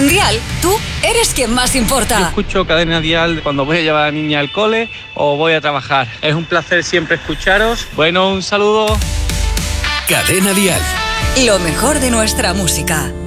En Dial, tú eres quien más importa. Yo escucho Cadena Dial cuando voy a llevar a la niña al cole o voy a trabajar. Es un placer siempre escucharos. Bueno, un saludo. Cadena Dial. Lo mejor de nuestra música.